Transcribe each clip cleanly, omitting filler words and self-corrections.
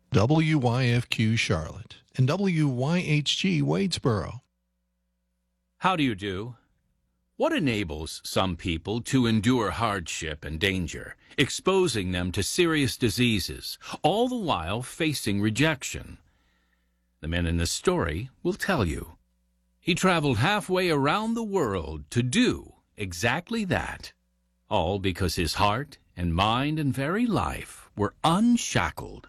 WYFQ Charlotte and WYHG Wadesboro. How do you do? What enables some people to endure hardship and danger, exposing them to serious diseases, all the while facing rejection? The man in this story will tell you. He traveled halfway around the world to do exactly that, all because his heart and mind and very life were unshackled.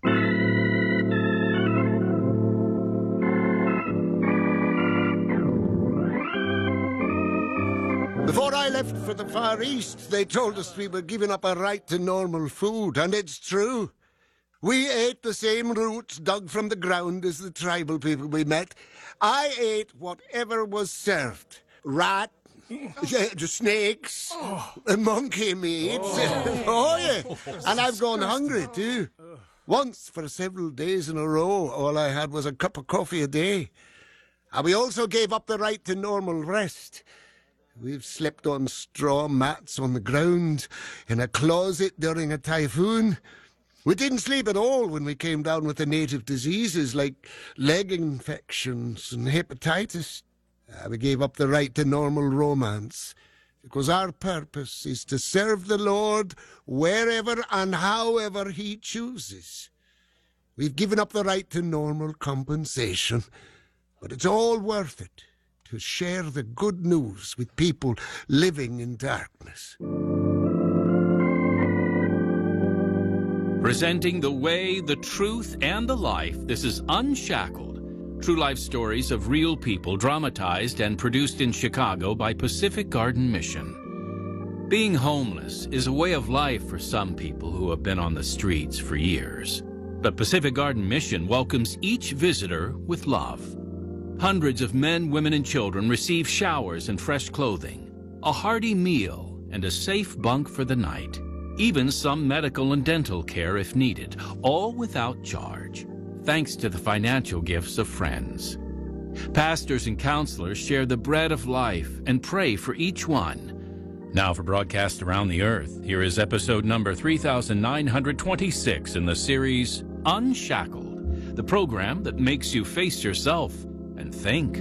Before I left for the Far East, they told us we were giving up our right to normal food, and it's true. We ate the same roots dug from the ground as the tribal people we met. I ate whatever was served. Rat, snakes, monkey meat. Oh, yeah. And I've gone hungry, too. Once, for several days in a row, all I had was a cup of coffee a day. And we also gave up the right to normal rest. We've slept on straw mats on the ground, in a closet during a typhoon. We didn't sleep at all when we came down with the native diseases like leg infections and hepatitis. We gave up the right to normal romance, because our purpose is to serve the Lord wherever and however he chooses. We've given up the right to normal compensation, but it's all worth it to share the good news with people living in darkness. Presenting the way, the truth, and the life, this is Unshackled. True life stories of real people dramatized and produced in Chicago by Pacific Garden Mission. Being homeless is a way of life for some people who have been on the streets for years. But Pacific Garden Mission welcomes each visitor with love. Hundreds of men, women, and children receive showers and fresh clothing, a hearty meal, and a safe bunk for the night. Even some medical and dental care if needed, all without charge, thanks to the financial gifts of friends. Pastors and counselors share the bread of life and pray for each one. Now for broadcast around the earth, here is episode number 3926 in the series Unshackled, the program that makes you face yourself and think.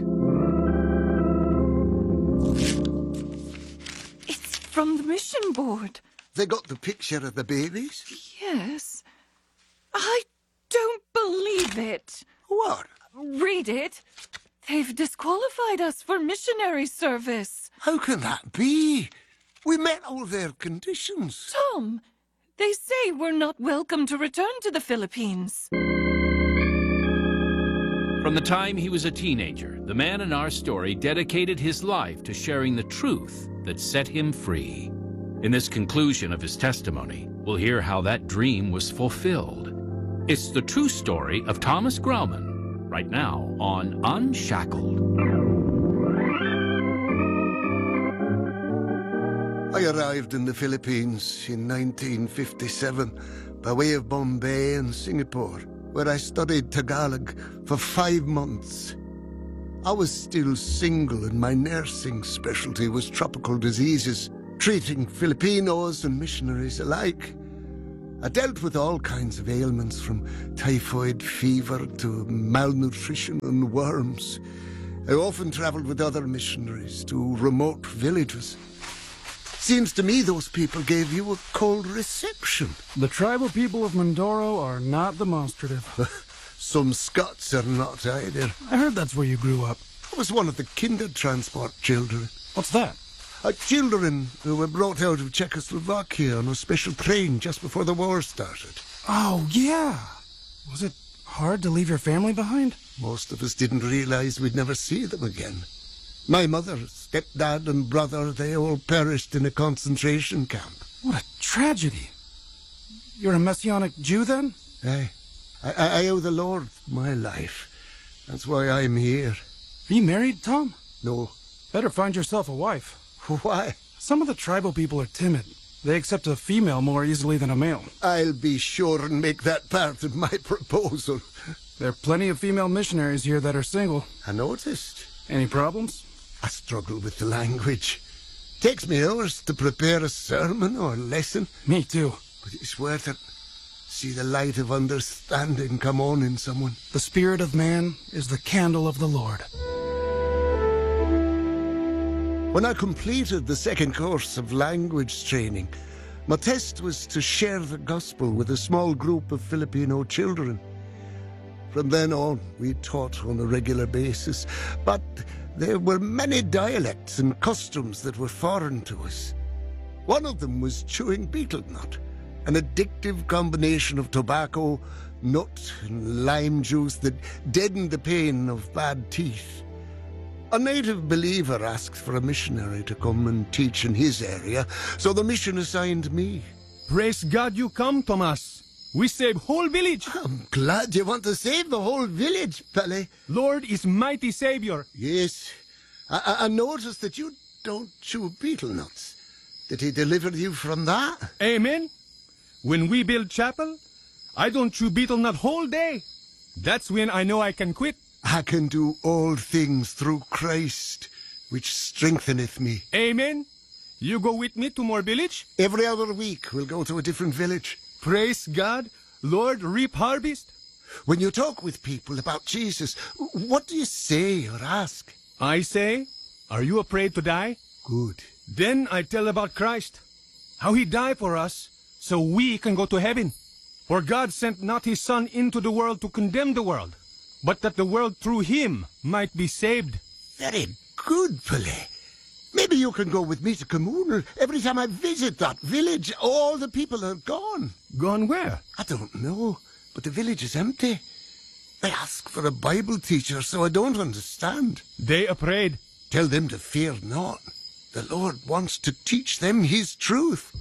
It's from the mission board. They got the picture of the babies? Yes. I don't believe it. What? Read it. They've disqualified us for missionary service. How can that be? We met all their conditions. Tom, they say we're not welcome to return to the Philippines. From the time he was a teenager, the man in our story dedicated his life to sharing the truth that set him free. In this conclusion of his testimony, we'll hear how that dream was fulfilled. It's the true story of Thomas Grauman, right now on Unshackled. I arrived in the Philippines in 1957 by way of Bombay and Singapore, where I studied Tagalog for 5 months. I was still single and my nursing specialty was tropical diseases, treating Filipinos and missionaries alike. I dealt with all kinds of ailments, from typhoid fever to malnutrition and worms. I often traveled with other missionaries to remote villages. Seems to me those people gave you a cold reception. The tribal people of Mindoro are not demonstrative. Some Scots are not either. I heard that's where you grew up. I was one of the Kindertransport children. What's that? Children who were brought out of Czechoslovakia on a special train just before the war started. Oh, yeah. Was it hard to leave your family behind? Most of us didn't realize we'd never see them again. My mother, stepdad, and brother, they all perished in a concentration camp. What a tragedy. You're a Messianic Jew, then? Aye. I owe the Lord my life. That's why I'm here. Are you married, Tom? No. Better find yourself a wife. Why? Some of the tribal people are timid. They accept a female more easily than a male. I'll be sure and make that part of my proposal. There are plenty of female missionaries here that are single. I noticed. Any problems? I struggle with the language. Takes me hours to prepare a sermon or lesson. Me too. But it's worth it. see the light of understanding come on in someone. The spirit of man is the candle of the Lord. When I completed the second course of language training, my test was to share the gospel with a small group of Filipino children. From then on, we taught on a regular basis, but there were many dialects and customs that were foreign to us. One of them was chewing betel nut, an addictive combination of tobacco, nut, and lime juice that deadened the pain of bad teeth. A native believer asked for a missionary to come and teach in his area, so the mission assigned me. Praise God you come, Thomas. We save whole village. I'm glad you want to save the whole village, Pele. Lord is mighty Savior. Yes. I noticed that you don't chew betel nuts. Did he deliver you from that? Amen. When we build chapel, I don't chew betel nut whole day. That's when I know I can quit. I can do all things through Christ, which strengtheneth me. Amen. You go with me to more village? Every other week we'll go to a different village. Praise God. Lord, reap harvest. When you talk with people about Jesus, what do you say or ask? I say, are you afraid to die? Good. Then I tell about Christ, how he died for us, so we can go to heaven. For God sent not his Son into the world to condemn the world, but that the world through him might be saved. Very good, Pele. Maybe you can go with me to Kamunal. Every time I visit that village, all the people are gone. Gone where? I don't know, but the village is empty. They ask for a Bible teacher, so I don't understand. They afraid. Tell them to fear not. The Lord wants to teach them his truth.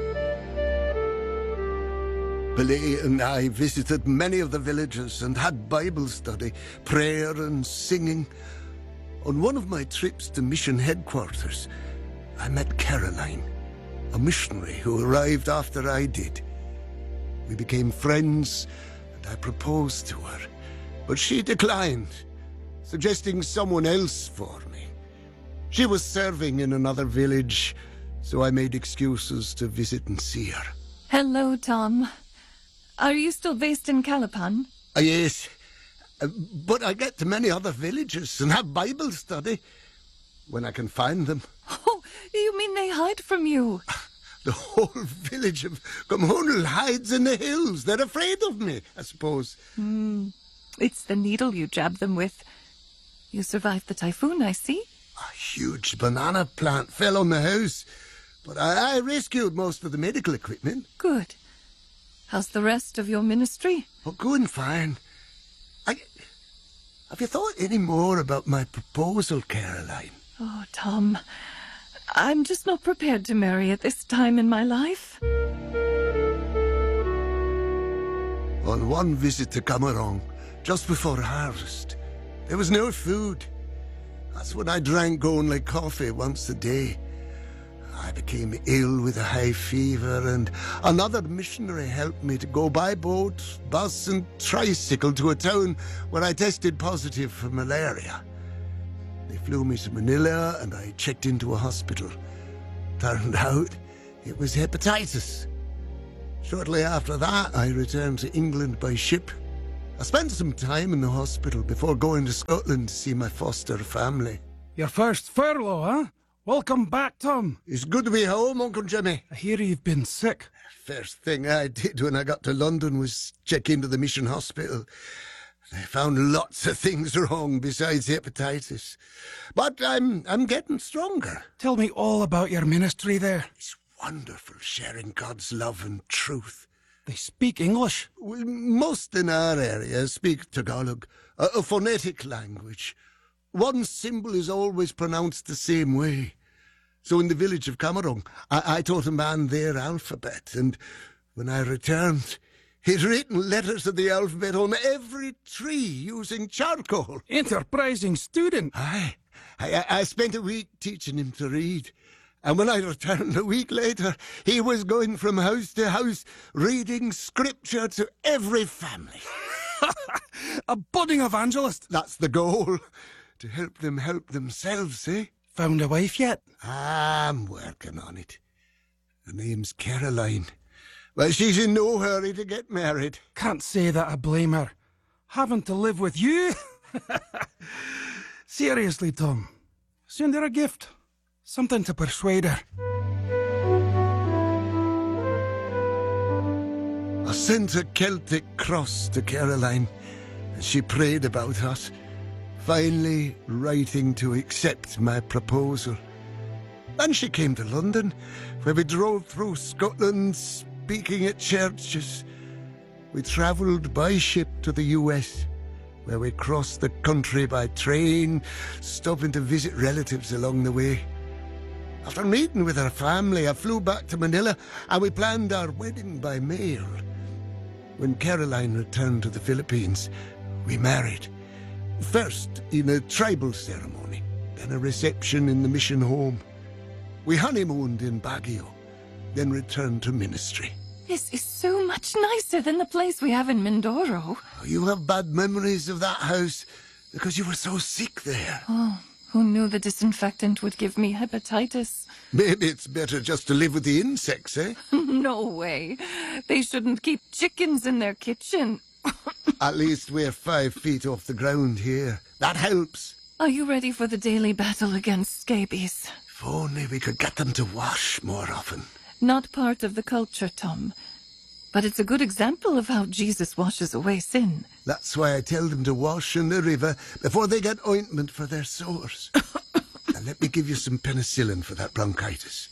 Pele and I visited many of the villages and had Bible study, prayer and singing. On one of my trips to mission headquarters, I met Caroline, a missionary who arrived after I did. We became friends, and I proposed to her, but she declined, suggesting someone else for me. She was serving in another village, so I made excuses to visit and see her. Hello, Tom. Are you still based in Calapan? Yes, but I get to many other villages and have Bible study when I can find them. Oh, you mean they hide from you? The whole village of Gumhunal hides in the hills. They're afraid of me, I suppose. It's the needle you jab them with. You survived the typhoon, I see. A huge banana plant fell on the house, but I rescued most of the medical equipment. Good. How's the rest of your ministry? Oh, going fine. Have you thought any more about my proposal, Caroline? Oh, Tom, I'm just not prepared to marry at this time in my life. On one visit to Camarong, just before harvest, there was no food. That's when I drank only coffee once a day. I became ill with a high fever, and another missionary helped me to go by boat, bus and tricycle to a town where I tested positive for malaria. They flew me to Manila and I checked into a hospital. Turned out it was hepatitis. Shortly after that, I returned to England by ship. I spent some time in the hospital before going to Scotland to see my foster family. Your first furlough, huh? Welcome back, Tom. It's good to be home, Uncle Jimmy. I hear you've been sick. First thing I did when I got to London was check into the mission hospital. They found lots of things wrong besides hepatitis. But I'm getting stronger. Tell me all about your ministry there. It's wonderful sharing God's love and truth. They speak English. Well, most in our area speak Tagalog, a phonetic language. One symbol is always pronounced the same way. So in the village of Camarong, I taught a man their alphabet, and when I returned, he'd written letters of the alphabet on every tree using charcoal. Enterprising student. Aye. I spent a week teaching him to read. And when I returned a week later, he was going from house to house, reading scripture to every family. A budding evangelist. That's the goal. To help them help themselves, eh? Found a wife yet? I'm working on it. Her name's Caroline. Well, she's in no hurry to get married. Can't say that I blame her. Having to live with you? Seriously, Tom. Send her a gift. Something to persuade her. I sent a Celtic cross to Caroline, and she prayed about us, finally writing to accept my proposal. And she came to London, where we drove through Scotland, speaking at churches. We travelled by ship to the US, where we crossed the country by train, stopping to visit relatives along the way. After meeting with her family, I flew back to Manila, and we planned our wedding by mail. When Caroline returned to the Philippines, we married. First in a tribal ceremony, then a reception in the mission home. We honeymooned in Baguio, then returned to ministry. This is so much nicer than the place we have in Mindoro. You have bad memories of that house because you were so sick there. Oh, who knew the disinfectant would give me hepatitis? Maybe it's better just to live with the insects, eh? No way. They shouldn't keep chickens in their kitchen. At least we're 5 feet off the ground here. That helps. Are you ready for the daily battle against scabies? If only we could get them to wash more often. Not part of the culture, Tom. But it's a good example of how Jesus washes away sin. That's why I tell them to wash in the river before they get ointment for their sores. And let me give you some penicillin for that bronchitis.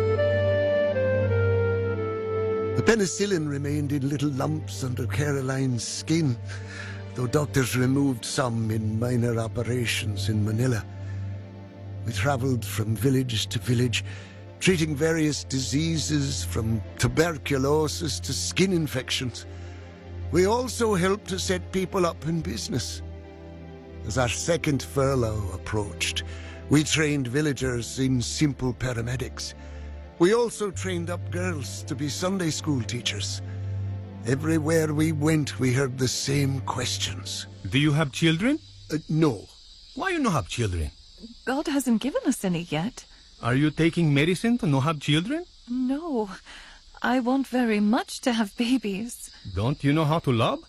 The penicillin remained in little lumps under Caroline's skin, though doctors removed some in minor operations in Manila. We travelled from village to village, treating various diseases from tuberculosis to skin infections. We also helped to set people up in business. As our second furlough approached, we trained villagers in simple paramedics. We also trained up girls to be Sunday school teachers. Everywhere we went, we heard the same questions. Do you have children? No. Why you no have children? God hasn't given us any yet. Are you taking medicine to no have children? No. I want very much to have babies. Don't you know how to love?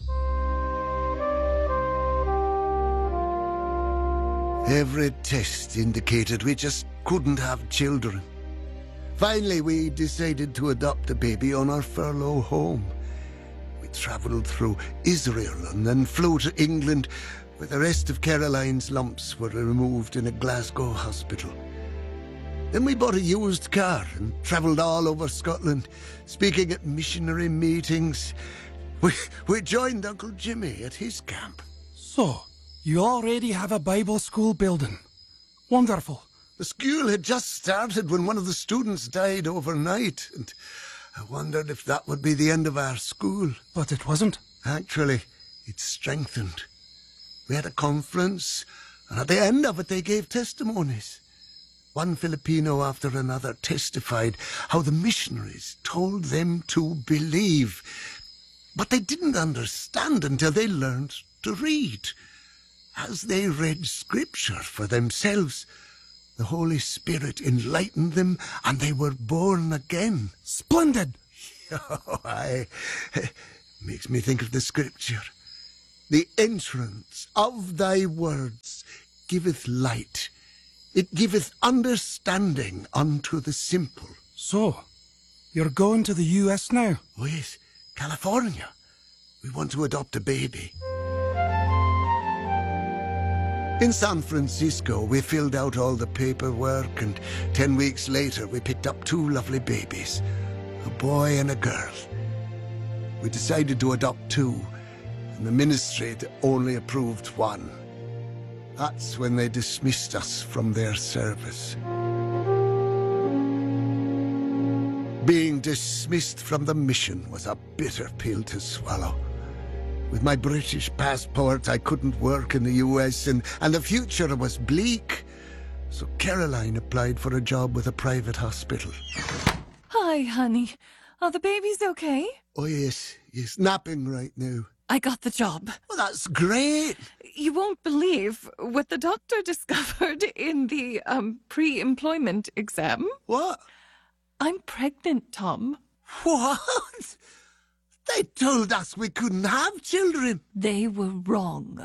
Every test indicated we just couldn't have children. Finally, we decided to adopt a baby on our furlough home. We travelled through Israel and then flew to England, where the rest of Caroline's lumps were removed in a Glasgow hospital. Then we bought a used car and travelled all over Scotland, speaking at missionary meetings. We joined Uncle Jimmy at his camp. So, you already have a Bible school building. Wonderful. The school had just started when one of the students died overnight, and I wondered if that would be the end of our school. But it wasn't. Actually, it strengthened. We had a conference, and at the end of it they gave testimonies. One Filipino after another testified how the missionaries told them to believe. But they didn't understand until they learned to read. As they read scripture for themselves, the Holy Spirit enlightened them, and they were born again. Splendid! Makes me think of the scripture. The entrance of thy words giveth light. It giveth understanding unto the simple. So, you're going to the US now? Oh yes, California. We want to adopt a baby. In San Francisco, we filled out all the paperwork, and 10 weeks later we picked up 2 lovely babies, a boy and a girl. We decided to adopt 2, and the ministry only approved 1. That's when they dismissed us from their service. Being dismissed from the mission was a bitter pill to swallow. With my British passport, I couldn't work in the US, and the future was bleak. So Caroline applied for a job with a private hospital. Hi, honey. Are the babies okay? Oh, yes, napping right now. I got the job. Well, that's great. You won't believe what the doctor discovered in the pre-employment exam. What? I'm pregnant, Tom. What? They told us we couldn't have children. They were wrong.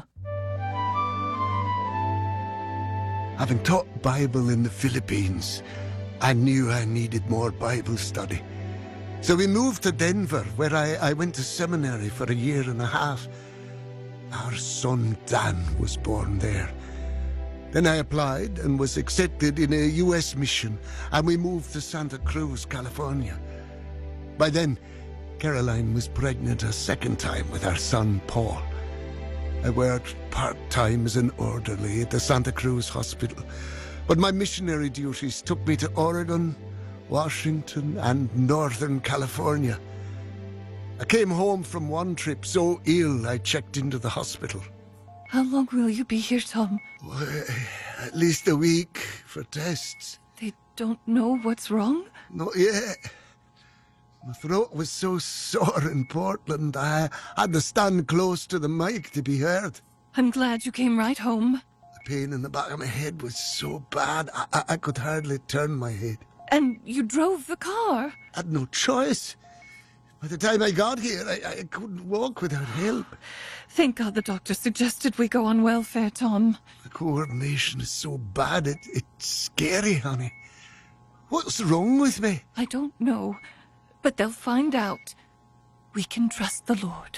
Having taught Bible in the Philippines, I knew I needed more Bible study. So we moved to Denver, where I went to seminary for a year and a half. Our son Dan was born there. Then I applied and was accepted in a U.S. mission, and we moved to Santa Cruz, California. By then, Caroline was pregnant a second time with our son Paul. I worked part-time as an orderly at the Santa Cruz Hospital, but my missionary duties took me to Oregon, Washington, and Northern California. I came home from one trip so ill I checked into the hospital. How long will you be here, Tom? At least a week for tests. They don't know what's wrong? Not yet. My throat was so sore in Portland, I had to stand close to the mic to be heard. I'm glad you came right home. The pain in the back of my head was so bad, I could hardly turn my head. And you drove the car? I had no choice. By the time I got here, I couldn't walk without help. Thank God the doctor suggested we go on welfare, Tom. The coordination is so bad, it's scary, honey. What's wrong with me? I don't know, but they'll find out. We can trust the Lord.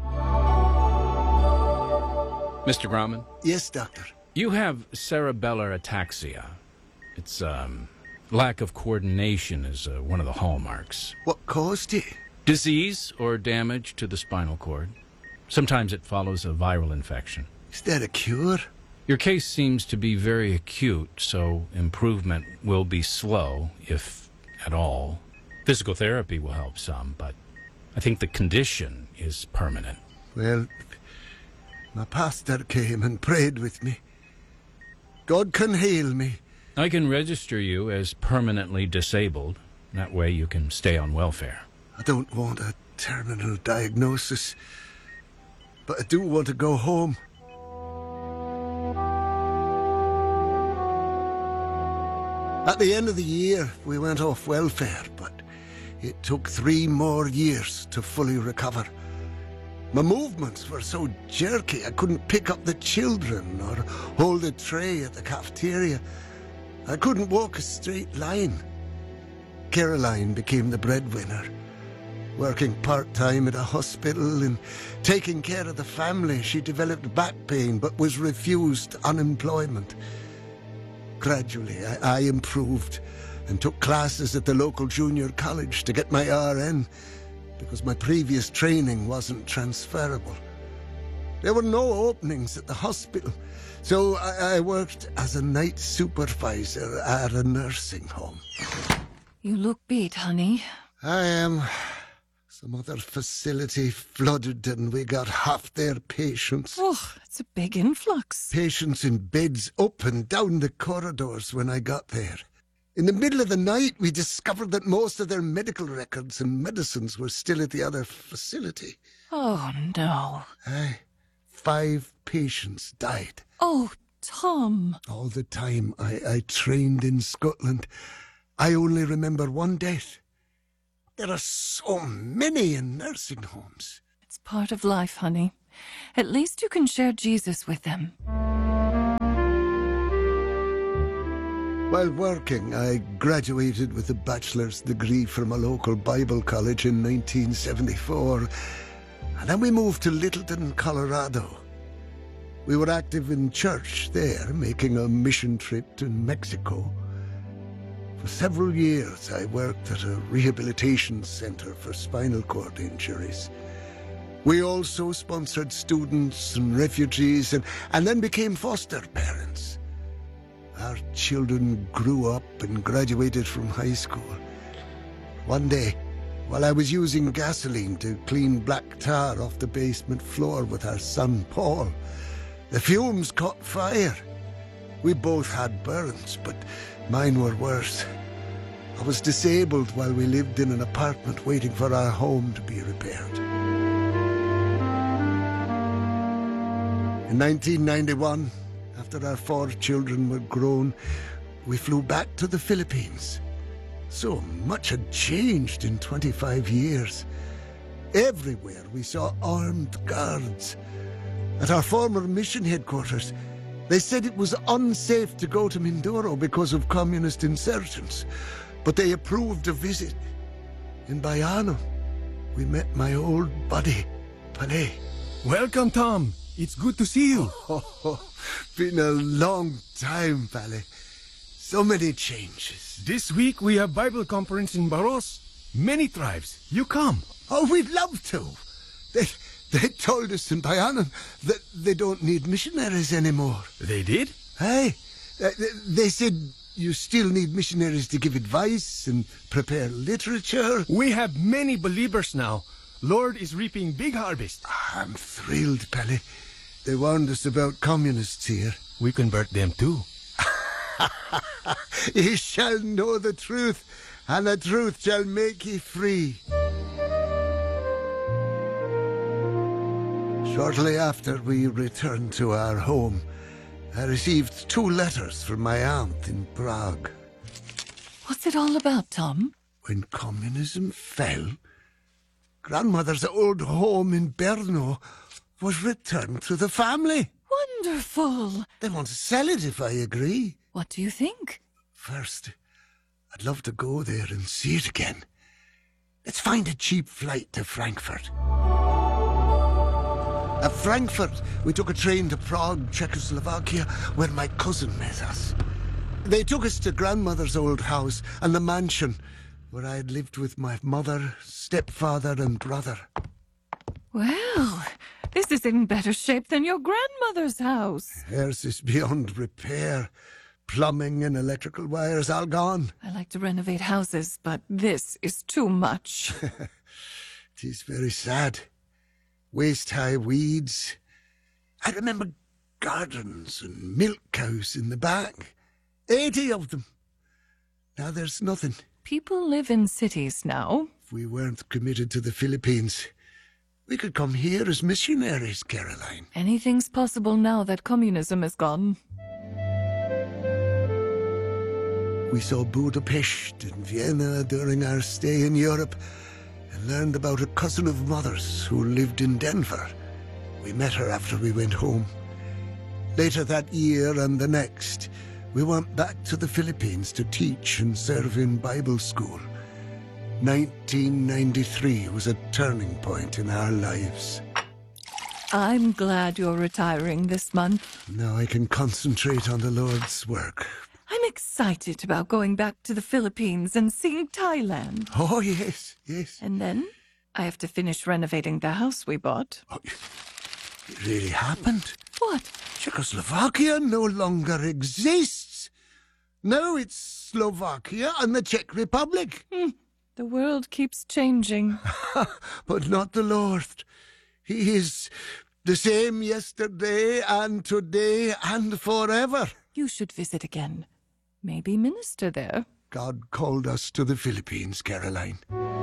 Mr. Grauman, Yes, doctor. you have cerebellar ataxia. It's, lack of coordination is one of the hallmarks. What caused it? Disease or damage to the spinal cord. Sometimes it follows a viral infection. Is there a cure? Your case seems to be very acute, so improvement will be slow, if at all. Physical therapy will help some, but I think the condition is permanent. Well, my pastor came and prayed with me. God can heal me. I can register you as permanently disabled. That way you can stay on welfare. I don't want a terminal diagnosis, but I do want to go home. At the end of the year, we went off welfare, but it took 3 more years to fully recover. My movements were so jerky I couldn't pick up the children or hold a tray at the cafeteria. I couldn't walk a straight line. Caroline became the breadwinner, working part-time at a hospital and taking care of the family. She developed back pain but was refused unemployment. Gradually, I improved and took classes at the local junior college to get my RN because my previous training wasn't transferable. There were no openings at the hospital, so I worked as a night supervisor at a nursing home. You look beat, honey. I am. Some other facility flooded and we got half their patients. Oh, it's a big influx. Patients in beds up and down the corridors when I got there. In the middle of the night, we discovered that most of their medical records and medicines were still at the other facility. Oh, no. 5 patients died. Oh, Tom. All the time I trained in Scotland, I only remember one death. There are so many in nursing homes. It's part of life, honey. At least you can share Jesus with them. While working, I graduated with a bachelor's degree from a local Bible college in 1974. And then we moved to Littleton, Colorado. We were active in church there, making a mission trip to Mexico. For several years, I worked at a rehabilitation center for spinal cord injuries. We also sponsored students and refugees and then became foster parents. Our children grew up and graduated from high school. One day, while I was using gasoline to clean black tar off the basement floor with our son Paul, the fumes caught fire. We both had burns, but mine were worse. I was disabled while we lived in an apartment waiting for our home to be repaired. In 1991, after our 4 children were grown, we flew back to the Philippines. So much had changed in 25 years. Everywhere we saw armed guards. At our former mission headquarters, they said it was unsafe to go to Mindoro because of communist insurgents, but they approved a visit. In Bayano, we met my old buddy, Palais. Welcome, Tom. It's good to see you. Oh, been a long time, Palais. So many changes. This week we have Bible conference in Baros. Many tribes. You come. Oh, we'd love to. They told us in Bayanan that they don't need missionaries anymore. They did? Hey, they said you still need missionaries to give advice and prepare literature. We have many believers now. Lord is reaping big harvest. I'm thrilled, Pele. They warned us about communists here. We convert them too. Ye shall know the truth, and the truth shall make ye free. Shortly after we returned to our home, I received 2 letters from my aunt in Prague. What's it all about, Tom? When communism fell, grandmother's old home in Brno was returned to the family. Wonderful! They want to sell it if I agree. What do you think? First, I'd love to go there and see it again. Let's find a cheap flight to Frankfurt. At Frankfurt, we took a train to Prague, Czechoslovakia, where my cousin met us. They took us to grandmother's old house and the mansion, where I had lived with my mother, stepfather, and brother. Well, this is in better shape than your grandmother's house. Hers is beyond repair. Plumbing and electrical wires all gone. I like to renovate houses, but this is too much. It is very sad. Waist-high weeds. I remember gardens and milk cows in the back. 80 of them. Now there's nothing. People live in cities now. If we weren't committed to the Philippines, we could come here as missionaries, Caroline. Anything's possible now that communism is gone. We saw Budapest and Vienna during our stay in Europe and learned about a cousin of mother's who lived in Denver. We met her after we went home. Later that year and the next, we went back to the Philippines to teach and serve in Bible school. 1993 was a turning point in our lives. I'm glad you're retiring this month. Now I can concentrate on the Lord's work. I'm excited about going back to the Philippines and seeing Thailand. Oh, yes, yes. And then I have to finish renovating the house we bought. Oh, it really happened. What? Czechoslovakia no longer exists. Now it's Slovakia and the Czech Republic. The world keeps changing. But not the Lord. He is the same yesterday and today and forever. You should visit again. Maybe minister there. God called us to the Philippines, Caroline.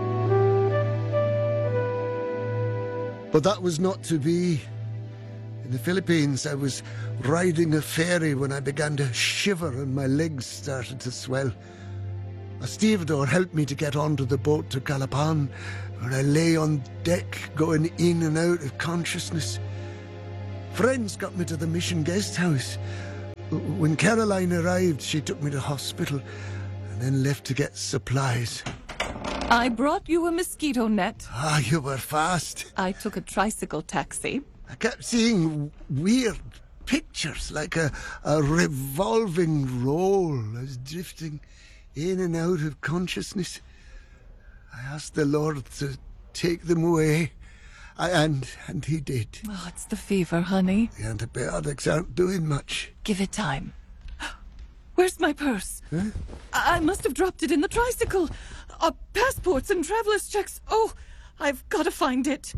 But that was not to be. In the Philippines, I was riding a ferry when I began to shiver and my legs started to swell. A stevedore helped me to get onto the boat to Calapan, where I lay on deck, going in and out of consciousness. Friends got me to the mission guest house. When Caroline arrived, she took me to hospital and then left to get supplies. I brought you a mosquito net. Ah, you were fast. I took a tricycle taxi. I kept seeing weird pictures, like a revolving roll. I was drifting in and out of consciousness. I asked the Lord to take them away, and he did. Oh, it's the fever, honey. The antibiotics aren't doing much. Give it time. Where's my purse? Huh? I must have dropped it in the tricycle. Passports and traveler's checks. Oh, I've got to find it.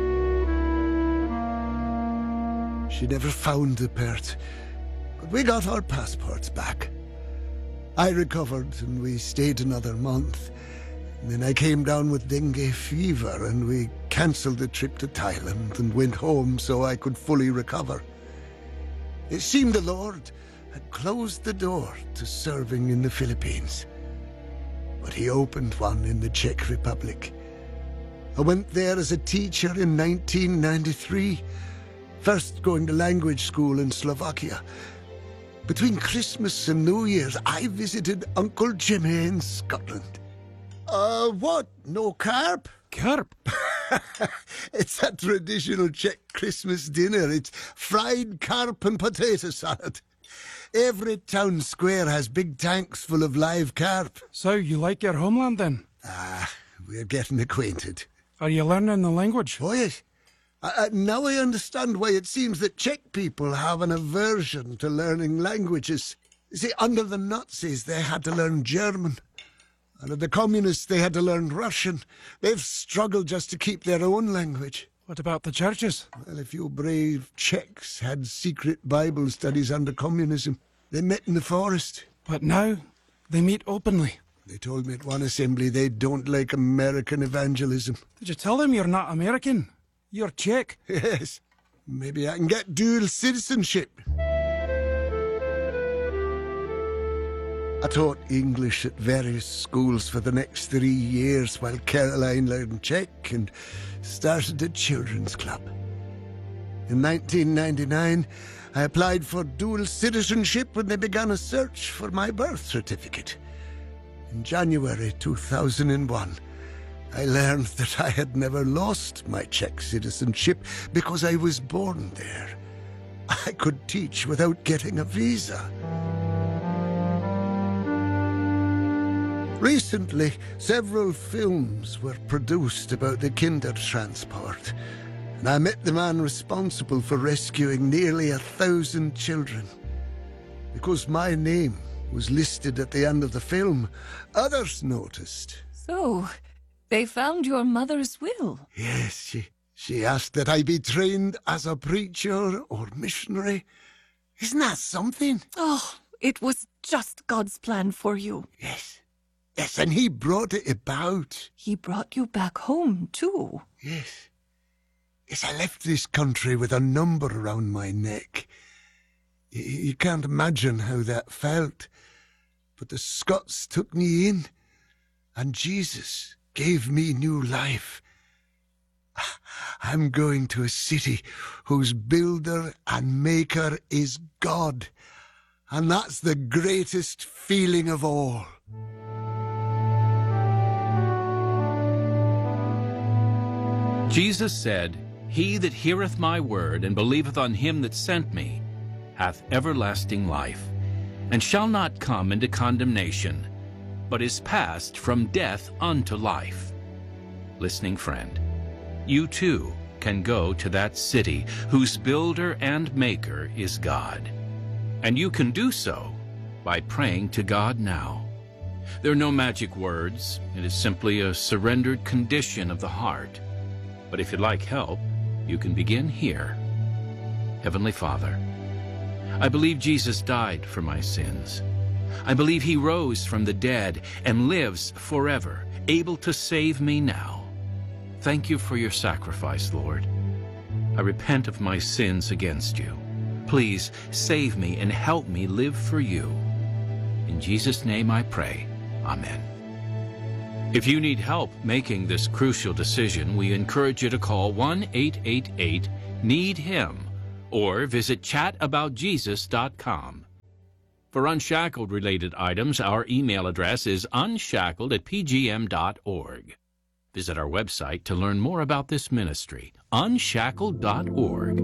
She never found the purse, but we got our passports back. I recovered and we stayed another month. And then I came down with dengue fever and we cancelled the trip to Thailand and went home so I could fully recover. It seemed the Lord had closed the door to serving in the Philippines. but he opened one in the Czech Republic. I went there as a teacher in 1993, first going to language school in Slovakia. Between Christmas and New Year's, I visited Uncle Jimmy in Scotland. What? No carp? Carp? It's a traditional Czech Christmas dinner. It's fried carp and potato salad. Every town square has big tanks full of live carp. So you like your homeland then? We're getting acquainted. Are you learning the language? Oh, yes. Now I understand why it seems that Czech people have an aversion to learning languages. You see, under the Nazis, they had to learn German. Under the communists, they had to learn Russian. They've struggled just to keep their own language. What about the churches? Well, a few brave Czechs had secret Bible studies under communism. They met in the forest. But now, they meet openly. They told me at one assembly they don't like American evangelism. Did you tell them you're not American? You're Czech. Yes. Maybe I can get dual citizenship. I taught English at various schools for the next 3 years while Caroline learned Czech and started a children's club. In 1999, I applied for dual citizenship when they began a search for my birth certificate. In January 2001, I learned that I had never lost my Czech citizenship because I was born there. I could teach without getting a visa. Recently, several films were produced about the Kindertransport, and I met the man responsible for rescuing nearly 1,000 children. Because my name was listed at the end of the film, others noticed. So, they found your mother's will. Yes, she asked that I be trained as a preacher or missionary. Isn't that something? Oh, it was just God's plan for you. Yes. Yes, and he brought it about. He brought you back home, too. Yes. Yes, I left this country with a number around my neck. You can't imagine how that felt. But the Scots took me in, and Jesus gave me new life. I'm going to a city whose builder and maker is God. And that's the greatest feeling of all. Jesus said, He that heareth my word and believeth on him that sent me hath everlasting life, and shall not come into condemnation, but is passed from death unto life. Listening friend, you too can go to that city whose builder and maker is God. And you can do so by praying to God now. There are no magic words. It is simply a surrendered condition of the heart. But if you'd like help, you can begin here. Heavenly Father, I believe Jesus died for my sins. I believe he rose from the dead and lives forever, able to save me now. Thank you for your sacrifice, Lord. I repent of my sins against you. Please save me and help me live for you. In Jesus' name I pray. Amen. If you need help making this crucial decision, we encourage you to call 1-888-NEED-HIM or visit chataboutjesus.com. For Unshackled-related items, our email address is unshackled@pgm.org. Visit our website to learn more about this ministry, unshackled.org.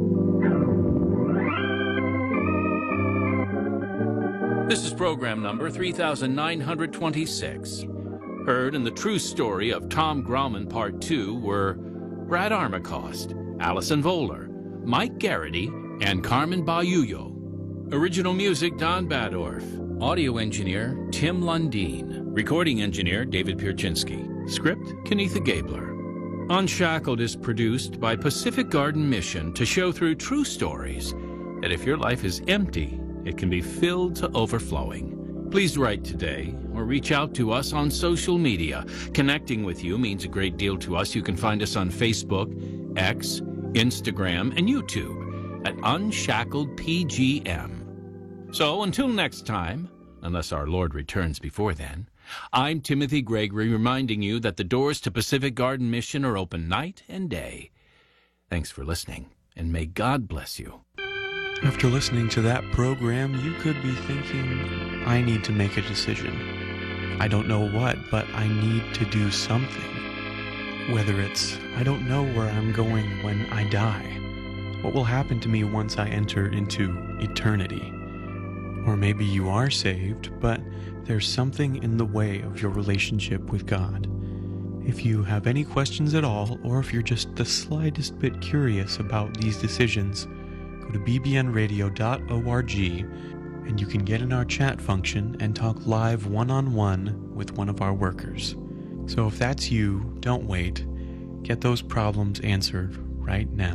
This is program number 3926. Heard in the true story of Tom Grauman Part 2 were Brad Armacost, Allison Voller, Mike Garrity, and Carmen Bayuyo. Original music, Don Badorf. Audio engineer, Tim Lundeen. Recording engineer, David Pierczynski. Script, Kenitha Gabler. Unshackled is produced by Pacific Garden Mission to show through true stories that if your life is empty, it can be filled to overflowing. Please write today or reach out to us on social media. Connecting with you means a great deal to us. You can find us on Facebook, X, Instagram, and YouTube at Unshackled PGM. So until next time, unless our Lord returns before then, I'm Timothy Gregory, reminding you that the doors to Pacific Garden Mission are open night and day. Thanks for listening, and may God bless you. After listening to that program, you could be thinking, I need to make a decision. I don't know what, but I need to do something. Whether it's, I don't know where I'm going when I die. What will happen to me once I enter into eternity? Or maybe you are saved, but there's something in the way of your relationship with God. If you have any questions at all, or if you're just the slightest bit curious about these decisions, go to bbnradio.org and you can get in our chat function and talk live one-on-one with one of our workers. So if that's you, don't wait. Get those problems answered right now.